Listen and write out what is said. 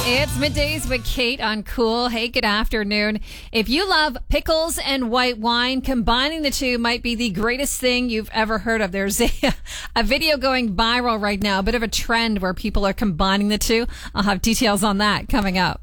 It's Middays with Kate on Cool. Hey, good afternoon. If you love pickles and white wine, combining the two might be the greatest thing you've ever heard of. There's a video going viral right now, a bit of a trend where people are combining the two. I'll have details on that coming up.